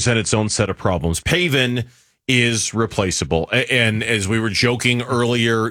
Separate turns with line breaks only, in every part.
present its own set of problems. Pavin is replaceable. And as we were joking earlier,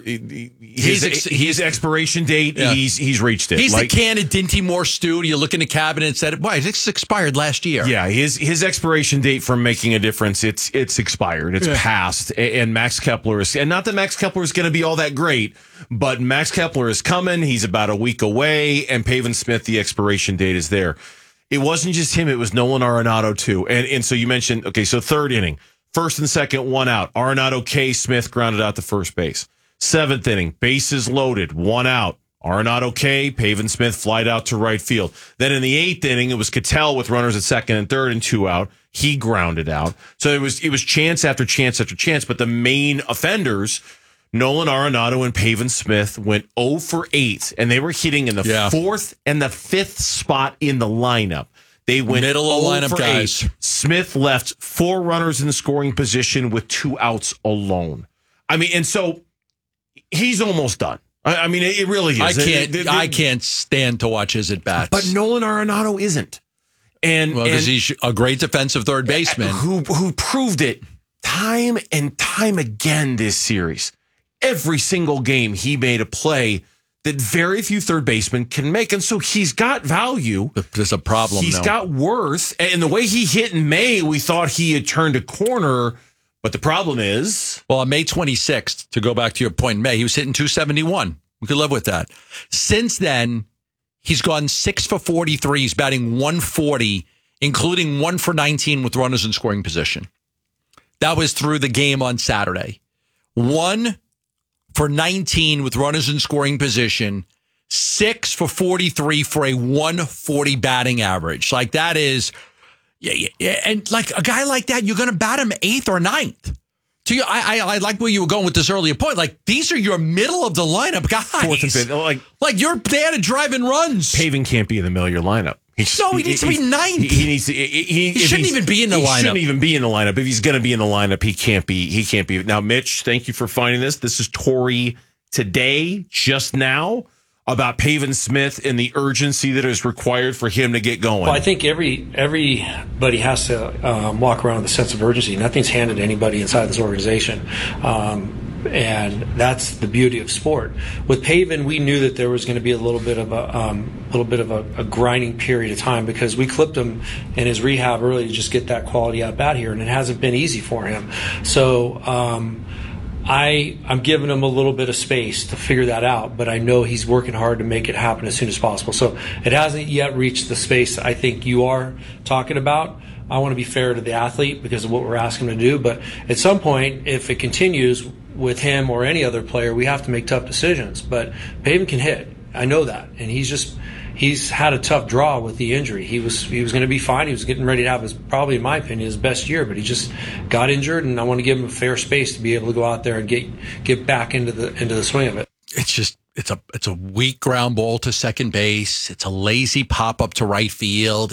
his expiration date, he's reached it.
He's the can of Dinty Moore stew. You look in the cabinet and said, why, this expired last year.
Yeah, his expiration date for making a difference, it's expired. It's passed. And Max Kepler is, and not that Max Kepler is going to be all that great, but Max Kepler is coming. He's about a week away, and Pavin Smith, the expiration date is there. It wasn't just him, it was Nolan Arenado too. And so you mentioned, okay, so third inning. First and second, one out. Arenado K. Smith grounded out to first base. Seventh inning, bases loaded, one out. Arenado K. Pavin Smith flied out to right field. Then in the eighth inning, it was Cattell with runners at second and third and two out. He grounded out. So it was chance after chance after chance. But the main offenders, Nolan Arenado and Pavin Smith, went 0 for 8, and they were hitting in the fourth and the fifth spot in the lineup. They went
middle of lineup guys.
8. Smith left 4 runners in the scoring position with 2 outs alone. I mean, and so he's almost done. I mean, it really is.
I can't stand to watch his at bats.
But Nolan Arenado isn't,
because he's a great defensive third baseman
who proved it time and time again this series. Every single game he made a play that very few third basemen can make. And so he's got value.
There's a problem.
He's got worth. And the way he hit in May, we thought he had turned a corner. But the problem is...
Well, on May 26th, to go back to your point in May, he was hitting 271. We could live with that. Since then, he's gone 6 for 43. He's batting 140, including 1 for 19 with runners in scoring position. That was through the game on Saturday. 1 for 19 with runners in scoring position, 6 for 43 for a 140 batting average. Like that is, and like a guy like that, you're going to bat him 8th or 9th. So I like where you were going with this earlier point. Like these are your middle of the lineup guys.
4th and 5th.
Like you're there to drive and runs.
Pavin can't be in the middle of your lineup.
He needs to be 9th.
He
shouldn't even be in the lineup.
He shouldn't even be in the lineup. If he's going to be in the lineup, he can't be. Now, Mitch, thank you for finding this. This is Tori today, just now, about Pavin Smith and the urgency that is required for him to get going.
Well, I think everybody has to walk around with a sense of urgency. Nothing's handed to anybody inside this organization. And that's the beauty of sport. With Pavin, we knew that there was going to be a little bit of a grinding period of time because we clipped him in his rehab early to just get that quality at bat here, and it hasn't been easy for him. So I'm giving him a little bit of space to figure that out, but I know he's working hard to make it happen as soon as possible. So it hasn't yet reached the space I think you are talking about. I want to be fair to the athlete because of what we're asking him to do, but at some point, if it continues with him or any other player, we have to make tough decisions. But Pavin can hit. I know that. And he's had a tough draw with the injury. He was going to be fine. He was getting ready to have probably in my opinion, his best year, but he just got injured, and I want to give him a fair space to be able to go out there and get back into the swing of it.
It's a weak ground ball to second base. It's a lazy pop up to right field.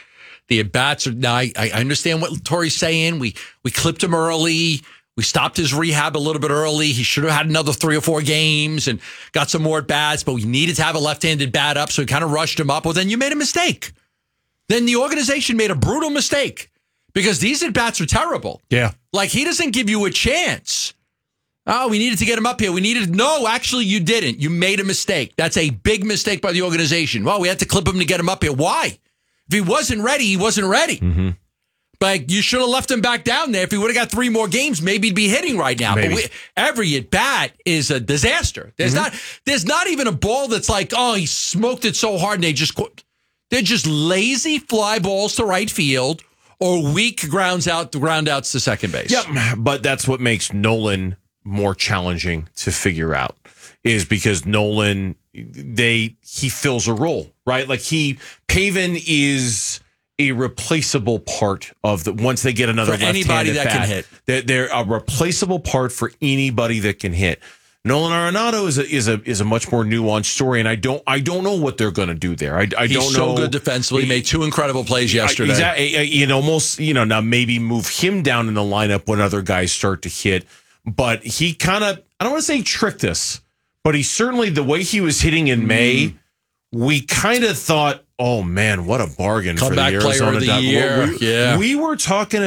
The at-bats are now. I understand what Tori's saying. We clipped him early. We stopped his rehab a little bit early. He should have had another 3 or 4 games and got some more at-bats, but we needed to have a left-handed bat up, so we kind of rushed him up. Well, then you made a mistake. Then the organization made a brutal mistake because these at-bats are terrible.
Yeah.
Like, he doesn't give you a chance. Oh, we needed to get him up here. No, actually, you didn't. You made a mistake. That's a big mistake by the organization. Well, we had to clip him to get him up here. Why? If he wasn't ready, he wasn't ready.
Mm-hmm.
But you should have left him back down there. If he would have got 3 more games, maybe he'd be hitting right now.
Maybe.
But every at-bat is a disaster. There's not even a ball that's like, oh, he smoked it so hard, and they're just lazy fly balls to right field or weak ground outs to second base.
Yeah, but that's what makes Nolan more challenging to figure out, is because Nolan, he fills a role, right? Like Pavin is a replaceable part of once they get another left-handed
anybody that
bat,
can hit.
They're a replaceable part for anybody that can hit. Nolan Arenado is a much more nuanced story, and I don't know what they're going to do there. He's don't know.
He's so good defensively. He made 2 incredible plays yesterday.
Exactly. Almost, now maybe move him down in the lineup when other guys start to hit. But he kind of, I don't want to say tricked us, but he certainly, the way he was hitting in May, we kind of thought, oh man, what a bargain for the Arizona
Comeback player of the year.
We were talking